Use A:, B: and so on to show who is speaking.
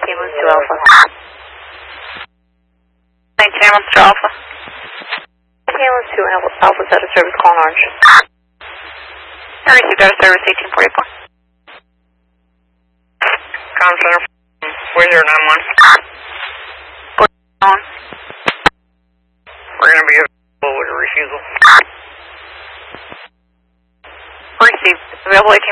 A: ambulance to Alpha.
B: 19 ambulance to Alpha.
A: Ambulance to Alpha's out of service, calling Orange.
B: I received out of service 1844.
C: Comm Center 4091. We're going to be available with a refusal.
B: Received. Available 1844.